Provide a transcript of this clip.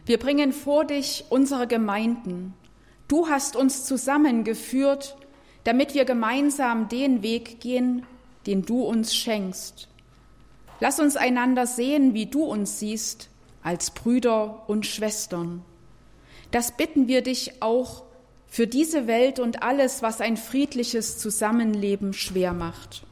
Wir bringen vor dich unsere Gemeinden. Du hast uns zusammengeführt, damit wir gemeinsam den Weg gehen, den du uns schenkst. Lass uns einander sehen, wie du uns siehst, als Brüder und Schwestern. Das bitten wir dich auch für diese Welt und alles, was ein friedliches Zusammenleben schwer macht.